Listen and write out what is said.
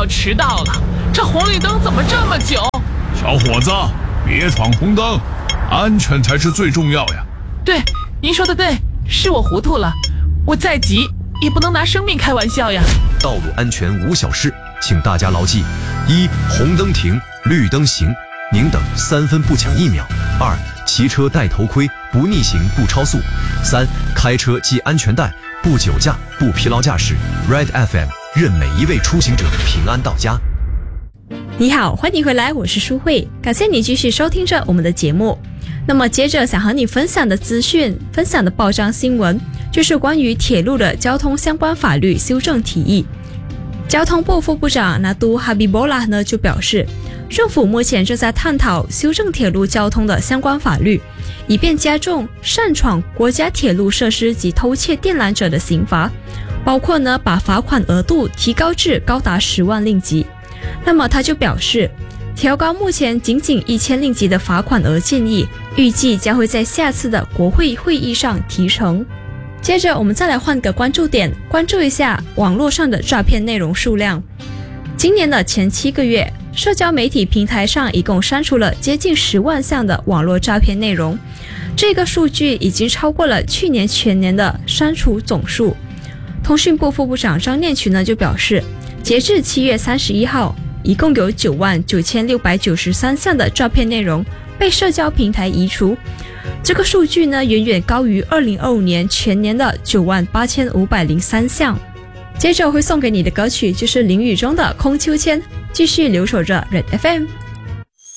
要迟到了，这红绿灯怎么这么久？ 小伙子，别闯红灯，安全才是最重要呀。 对，您说的对，是我糊涂了，我再急也不能拿生命开玩笑呀。 道路安全无小事，请大家牢记：一、红灯停，绿灯行，宁等3分不抢1秒；二、骑车戴头盔，不逆行不超速；三、开车系安全带，不酒驾不疲劳驾驶。Red FM 愿每一位出行者平安到家。 你好，欢迎回来，我是舒慧，感谢你继续收听着我们的节目。那么接着想和你分享的资讯，分享的报章新闻，就是关于铁路的交通相关法律修正提议。交通部副部长纳杜哈比波拉呢就表示，政府目前正在探讨修正铁路交通的相关法律，以便加重擅闯国家铁路设施及偷窃电缆者的刑罚，包括呢把罚款额度提高至高达10万令吉。那么他就表示，调高目前仅1000令吉的罚款额建议，预计将会在下次的国会会议上提呈。接着我们再来换个关注点，关注一下网络上的诈骗内容数量。今年的前7个月，社交媒体平台上一共删除了接近10万项的网络诈骗内容，这个数据已经超过了去年全年的删除总数。通讯部副部长张念群呢就表示，截至7月31号，一共有99693项的诈骗内容被社交平台移除，这个数据呢远远高于2025年全年的98503项。接着我会送给你的歌曲就是林宇中的空秋千，继续留守着 Red FM。